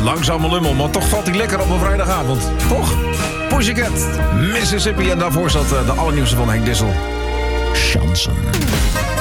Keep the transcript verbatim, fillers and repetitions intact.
langzame lummel, maar toch valt hij lekker op een vrijdagavond. Toch? Pussycat, Mississippi. En daarvoor zat uh, de allernieuwste van Henk Dissel. Chanson.